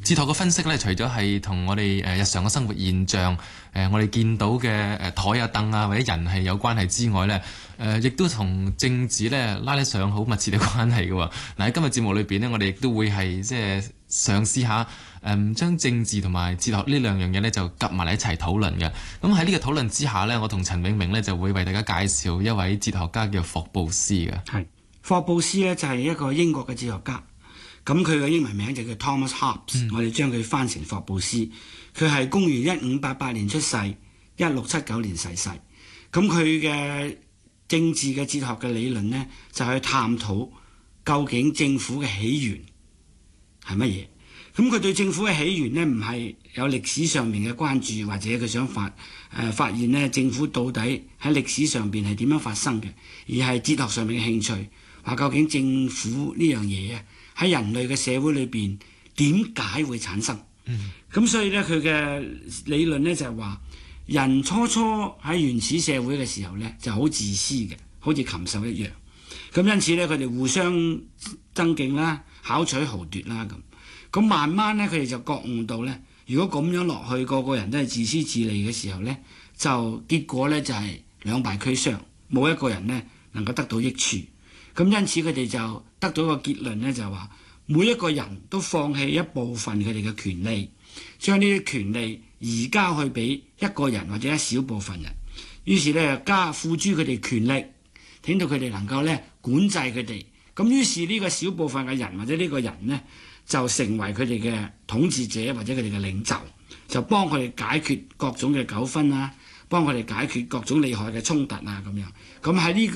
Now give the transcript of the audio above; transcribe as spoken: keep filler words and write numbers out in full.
哲學嘅分析咧，除咗係同我哋誒日常嘅生活現象，誒、呃、我哋見到嘅誒枱啊凳啊或者人係有關係之外咧，誒、呃、亦都同政治咧拉得上好密切嘅關係嘅喎。嗱喺今日節目裏邊呢，我哋亦都會係即係嘗試下誒、呃、將政治同埋哲學呢兩樣嘢咧就夾埋嚟一齊討論嘅。咁喺呢個討論之下呢，我同陳永明呢就會為大家介紹一位哲學家叫霍布斯嘅。 係霍布斯呢，就係一個英國嘅哲學家。咁佢嘅英文名就叫 Thomas Hobbes，嗯、我哋將佢翻成霍布斯。佢係公元一五八八年出世，一六七九年逝世。咁佢嘅政治嘅哲學嘅理論呢，就係去探討究竟政府嘅起源係乜嘢。咁佢對政府嘅起源呢，唔係有歷史上面嘅關注，或者佢想發誒、呃、發現呢政府到底喺歷史上邊係點樣發生嘅，而係哲學上面嘅興趣，話究竟政府呢樣嘢啊，喺人類嘅社會裏邊點解會產生？嗯，咁所以咧，佢嘅理論咧就係話，人初初喺原始社會嘅時候咧就好自私嘅，好似禽獸一樣。咁因此咧，佢哋互相爭競啦、巧取豪奪啦咁。咁慢慢咧，佢哋就覺悟到咧，如果咁樣落去，個個人都係自私自利嘅時候咧，就結果咧就係兩敗俱傷，冇一個人咧能夠得到益處。咁因此佢哋就得到個結論咧，就係話每一個人都放棄一部分佢哋嘅權利，將呢啲權利移交去俾一個人或者一小部分人，於是咧加付諸佢哋權力，令到佢哋能夠咧管制佢哋。咁於是呢個小部分嘅人或者呢個人呢，就成為佢哋嘅統治者或者佢哋嘅領袖，就幫佢哋解決各種嘅糾紛啊，幫佢哋解決各種利害嘅衝突啊咁樣。咁喺呢